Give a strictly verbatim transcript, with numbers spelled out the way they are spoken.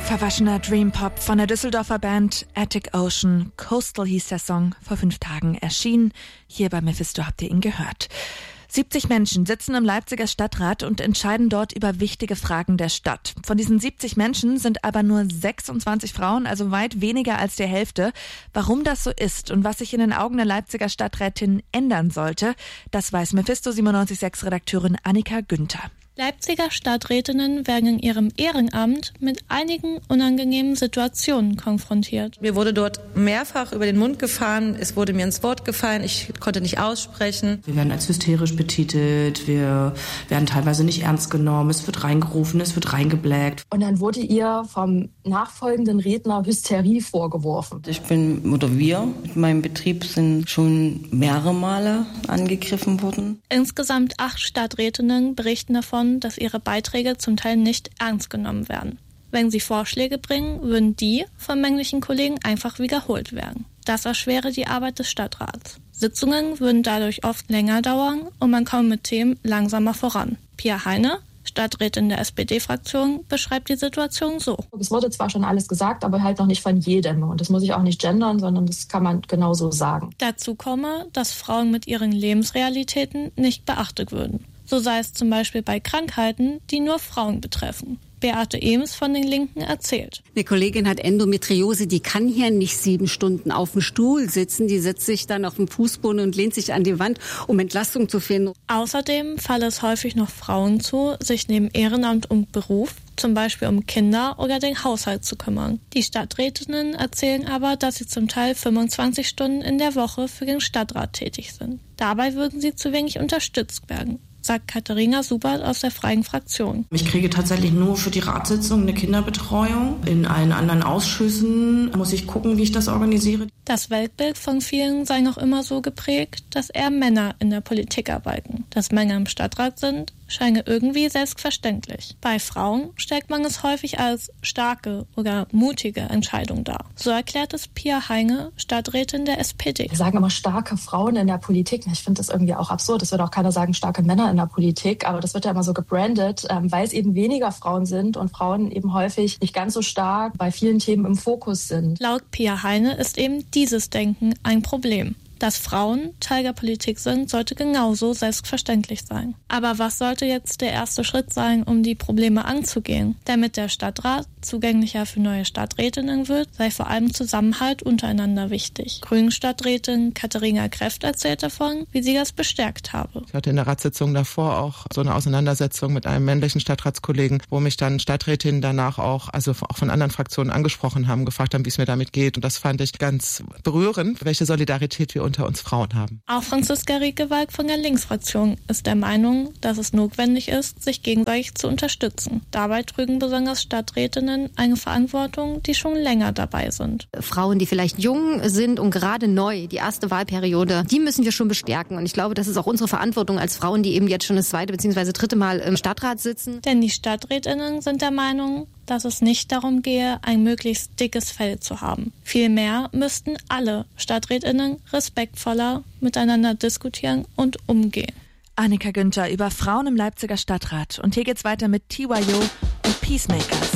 Verwaschener Dreampop von der Düsseldorfer Band Attic Ocean. Coastal hieß der Song, vor fünf Tagen erschienen. Hier bei Mephisto habt ihr ihn gehört. siebzig Menschen sitzen im Leipziger Stadtrat und entscheiden dort über wichtige Fragen der Stadt. Von diesen siebzig Menschen sind aber nur sechsundzwanzig Frauen, also weit weniger als die Hälfte. Warum das so ist und was sich in den Augen der Leipziger Stadträtin ändern sollte, das weiß Mephisto siebenundneunzig Komma sechs Redakteurin Annika Günther. Leipziger Stadträtinnen werden in ihrem Ehrenamt mit einigen unangenehmen Situationen konfrontiert. Mir wurde dort mehrfach über den Mund gefahren, es wurde mir ins Wort gefallen, ich konnte nicht aussprechen. Wir werden als hysterisch betitelt, wir werden teilweise nicht ernst genommen, es wird reingerufen, es wird reingeblägt. Und dann wurde ihr vom nachfolgenden Redner Hysterie vorgeworfen. Ich bin, oder wir mit meinem Betrieb sind schon mehrere Male angegriffen worden. Insgesamt acht Stadträtinnen berichten davon, dass ihre Beiträge zum Teil nicht ernst genommen werden. Wenn sie Vorschläge bringen, würden die von männlichen Kollegen einfach wiederholt werden. Das erschwere die Arbeit des Stadtrats. Sitzungen würden dadurch oft länger dauern und man komme mit Themen langsamer voran. Pia Heine, Stadträtin der S P D-Fraktion, beschreibt die Situation so. Es wurde zwar schon alles gesagt, aber halt noch nicht von jedem. Und das muss ich auch nicht gendern, sondern das kann man genauso sagen. Dazu komme, dass Frauen mit ihren Lebensrealitäten nicht beachtet würden. So sei es zum Beispiel bei Krankheiten, die nur Frauen betreffen. Beate Ems von den Linken erzählt. Eine Kollegin hat Endometriose, die kann hier nicht sieben Stunden auf dem Stuhl sitzen. Die setzt sich dann auf den Fußboden und lehnt sich an die Wand, um Entlastung zu finden. Außerdem falle es häufig noch Frauen zu, sich neben Ehrenamt und Beruf, zum Beispiel um Kinder oder den Haushalt zu kümmern. Die Stadträtinnen erzählen aber, dass sie zum Teil fünfundzwanzig Stunden in der Woche für den Stadtrat tätig sind. Dabei würden sie zu wenig unterstützt werden, sagt Katharina Subert aus der Freien Fraktion. Ich kriege tatsächlich nur für die Ratssitzung eine Kinderbetreuung. In allen anderen Ausschüssen muss ich gucken, wie ich das organisiere. Das Weltbild von vielen sei noch immer so geprägt, dass eher Männer in der Politik arbeiten. Dass Männer im Stadtrat sind, scheine irgendwie selbstverständlich. Bei Frauen stellt man es häufig als starke oder mutige Entscheidung dar. So erklärt es Pia Heine, Stadträtin der S P D. Wir sagen immer starke Frauen in der Politik. Ich finde das irgendwie auch absurd. Es wird auch keiner sagen starke Männer in der Politik, aber das wird ja immer so gebrandet, weil es eben weniger Frauen sind und Frauen eben häufig nicht ganz so stark bei vielen Themen im Fokus sind. Laut Pia Heine ist eben dieses Denken ein Problem. Dass Frauen Teil der Politik sind, sollte genauso selbstverständlich sein. Aber was sollte jetzt der erste Schritt sein, um die Probleme anzugehen? Damit der Stadtrat zugänglicher für neue Stadträtinnen wird, sei vor allem Zusammenhalt untereinander wichtig. Grünen-Stadträtin Katharina Kreft erzählt davon, wie sie das bestärkt habe. Ich hatte in der Ratssitzung davor auch so eine Auseinandersetzung mit einem männlichen Stadtratskollegen, wo mich dann Stadträtinnen danach auch, also auch von anderen Fraktionen angesprochen haben, gefragt haben, wie es mir damit geht. Und das fand ich ganz berührend, welche Solidarität wir unter uns Frauen haben. Auch Franziska Riekewald von der Linksfraktion ist der Meinung, dass es notwendig ist, sich gegenseitig zu unterstützen. Dabei trügen besonders Stadträtinnen eine Verantwortung, die schon länger dabei sind. Frauen, die vielleicht jung sind und gerade neu, die erste Wahlperiode, die müssen wir schon bestärken. Und ich glaube, das ist auch unsere Verantwortung als Frauen, die eben jetzt schon das zweite bzw. dritte Mal im Stadtrat sitzen. Denn die Stadträtinnen sind der Meinung, dass es nicht darum gehe, ein möglichst dickes Fell zu haben. Vielmehr müssten alle Stadträtinnen respektvoller miteinander diskutieren und umgehen. Annika Günther über Frauen im Leipziger Stadtrat. Und hier geht's weiter mit T Y O und Peacemaker.